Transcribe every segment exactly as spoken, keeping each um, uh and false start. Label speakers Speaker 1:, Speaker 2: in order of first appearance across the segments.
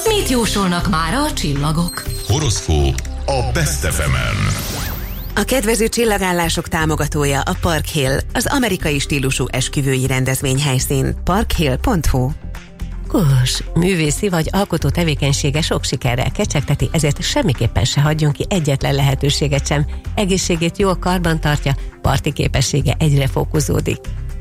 Speaker 1: Mit jósolnak mára a csillagok?
Speaker 2: Horoszkóp a Best ef emen.
Speaker 3: A kedvező csillagállások támogatója a Park Hill, az amerikai stílusú esküvői rendezvényhelyszín. park hill pont hu.
Speaker 4: Kós, művészi vagy alkotó tevékenysége sok sikerrel kecsegteti, ezért semmiképpen se hagyjon ki egyetlen lehetőséget sem. Egészségét jól karban tartja, parti képessége egyre fokozódik.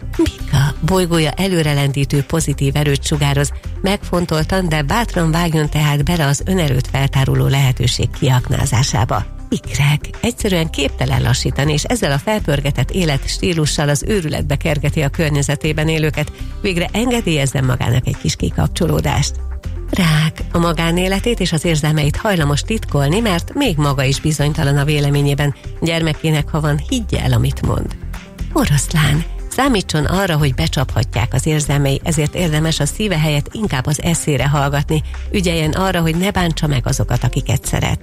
Speaker 4: Mika bolygója előrelendítő pozitív erőt sugároz, megfontoltan, de bátran vágjon tehát bele az önerőt feltáruló lehetőség kiaknázásába. Ikrek egyszerűen képtelen lassítani, és ezzel a felpörgetett életstílussal az őrületbe kergeti a környezetében élőket, végre engedélyezzen magának egy kis kikapcsolódást. Rák a magánéletét és az érzelmeit hajlamos titkolni, mert még maga is bizonytalan a véleményében, gyermekének ha van, higgye el, amit mond. Oroszlán, számítson arra, hogy becsaphatják az érzelmei, ezért érdemes a szíve helyett inkább az eszére hallgatni, ügyeljen arra, hogy ne bántsa meg azokat, akiket szeret.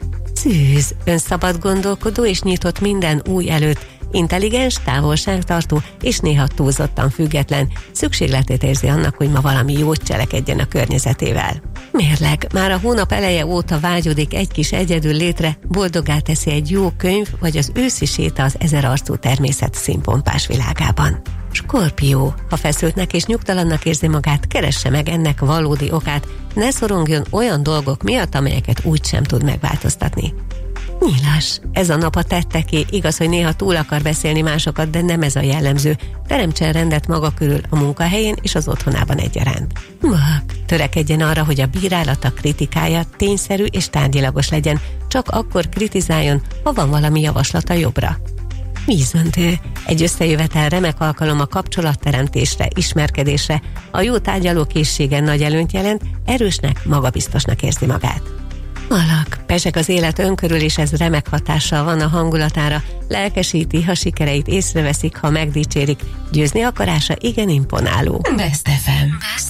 Speaker 4: Szűz, ön szabad gondolkodó és nyitott minden új előtt, intelligens, távolságtartó és néha túlzottan független, szükségletét érzi annak, hogy ma valami jót cselekedjen a környezetével. Mérleg, már a hónap eleje óta vágyodik egy kis egyedül létre, boldoggá teszi egy jó könyv, vagy az őszi séta az ezerarcú természet színpompás világában. Skorpió, ha feszültnek és nyugtalannak érzi magát, keresse meg ennek valódi okát, ne szorongjon olyan dolgok miatt, amelyeket úgysem tud megváltoztatni. Nyilas, ez a nap a tetteké, igaz, hogy néha túl akar beszélni másokat, de nem ez a jellemző. Teremtsen rendet maga körül a munkahelyén és az otthonában egyaránt. Vak, törekedjen arra, hogy a bírálata, kritikája tényszerű és tárgyilagos legyen, csak akkor kritizáljon, ha van valami javaslata jobbra. Vízöntő, egy összejövetel remek alkalom a kapcsolatteremtésre, ismerkedésre, a jó tárgyalókészségen nagy előnyt jelent, erősnek, magabiztosnak érzi magát. Alak, pezseg az élet önkörül, és ez remek hatással van a hangulatára, lelkesíti, ha sikereit észreveszik, ha megdicsérik, győzni akarása igen imponáló.
Speaker 1: Best ef em.